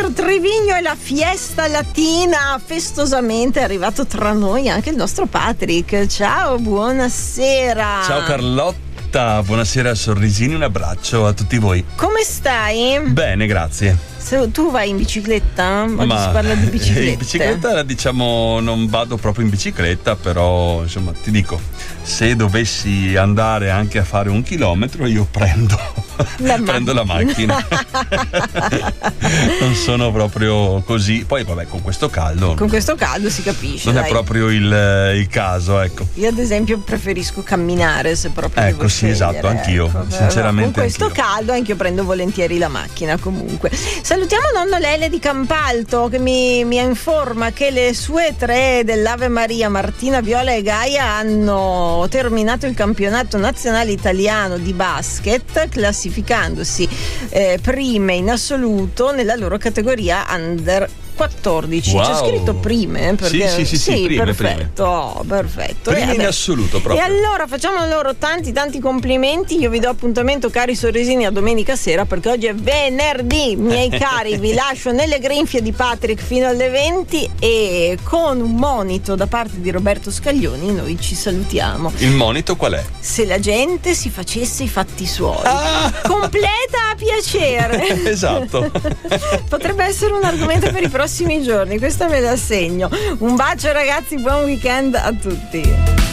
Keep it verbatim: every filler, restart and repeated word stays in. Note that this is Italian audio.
Teatro Trevigno e la fiesta latina. Festosamente è arrivato tra noi anche il nostro Patrick. Ciao, buonasera. Ciao Carlotta, buonasera Sorrisini, un abbraccio a tutti voi. Come stai? Bene, grazie. Se tu vai in bicicletta? Oggi Ma si parla di biciclette. In bicicletta, diciamo, non vado proprio in bicicletta, però insomma ti dico, se dovessi andare anche a fare un chilometro io prendo la prendo la macchina. Non sono proprio così. Poi vabbè, con questo caldo con questo caldo si capisce, non dai. È proprio il, il caso, ecco. Io ad esempio preferisco camminare, se proprio ecco, devo sì, scegliere, esatto, anch'io, ecco. sinceramente con questo anch'io. caldo anch'io prendo volentieri la macchina. Comunque salutiamo nonno Lele di Campalto, che mi, mi informa che le sue tre dell'Ave Maria, Martina, Viola e Gaia, hanno terminato il campionato nazionale italiano di basket, classificandosi eh, prime in assoluto nella loro categoria under quattordici. Wow. C'è scritto prime, perché sì sì sì, sì, sì prime, perfetto, prime. Oh, perfetto. Prime e in assoluto proprio. E allora facciamo loro tanti tanti complimenti. Io vi do appuntamento, cari sorrisini, a domenica sera, perché oggi è venerdì, miei cari. Vi lascio nelle grinfie di Patrick fino alle venti e con un monito da parte di Roberto Scaglioni noi ci salutiamo. Il monito qual è? Se la gente si facesse i fatti suoi. Ah! Completa a piacere. Esatto. Potrebbe essere un argomento per i prossimi giorni, questa me la segno. Un bacio ragazzi, buon weekend a tutti.